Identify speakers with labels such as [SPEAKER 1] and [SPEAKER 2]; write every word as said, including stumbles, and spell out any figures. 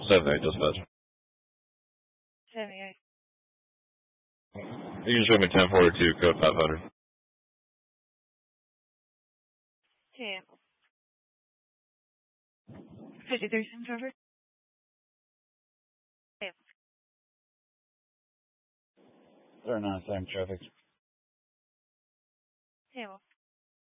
[SPEAKER 1] seven eight dispatch.
[SPEAKER 2] seventy-eight.
[SPEAKER 1] You can show me ten forty-two, code five hundred.
[SPEAKER 2] ten. fifty-three, same traffic. ten.
[SPEAKER 3] thirty-nine, same traffic.
[SPEAKER 2] ten.